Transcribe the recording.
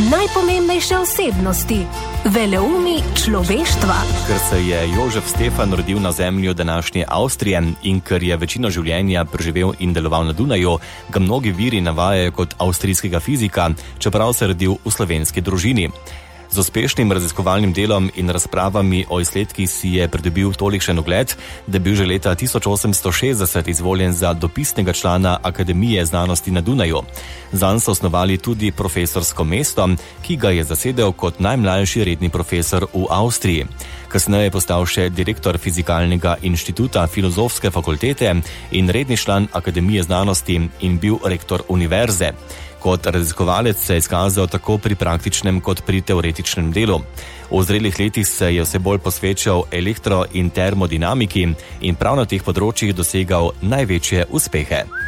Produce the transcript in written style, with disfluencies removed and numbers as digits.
Najpomembnejše osebnosti, veleumi človeštva. Ker se je Jožef Stefan rodil na zemlji današnje Avstrije in ker je večino življenja preživel in deloval na Dunaju, ga mnogi viri navajajo kot avstrijskega fizika, čeprav se je rodil v slovenski družini. Z uspešnim raziskovalnim delom in razpravami o izsledkih si je pridobil tolikšen ugled, da je bil že leta 1860 izvoljen za dopisnega člana Akademije znanosti na Dunaju. Zanj so osnovali tudi profesorsko mesto, ki ga je zasedel kot najmlajši redni profesor v Avstriji. Kasneje je postal še direktor Fizikalnega inštituta Filozofske fakultete in redni član Akademije znanosti in bil rektor univerze. Kot raziskovalec se je izkazal tako pri praktičnem kot pri teoretičnem delu. V zrelih letih se je vse bolj posvečal elektro- in termodinamiki in prav na teh področjih dosegal največje uspehe.